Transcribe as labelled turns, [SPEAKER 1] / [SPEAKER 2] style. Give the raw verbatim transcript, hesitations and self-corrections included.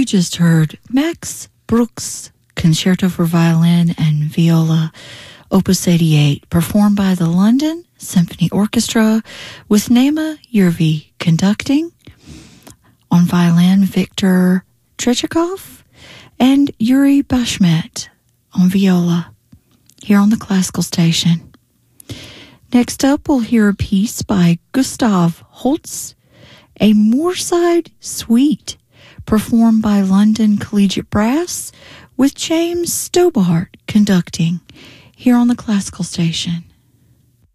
[SPEAKER 1] just heard Max Bruch's Concerto for Violin and Viola, Opus eighty-eight, performed by the London Symphony Orchestra, with Nema Yervi conducting. On violin, Viktor Trechakov and Yuri Bashmet on viola, here on the Classical Station. Next up, we'll hear a piece by Gustav Holst, a Moorside Suite, performed by London Collegiate Brass, with James Stobart conducting, here on the Classical Station.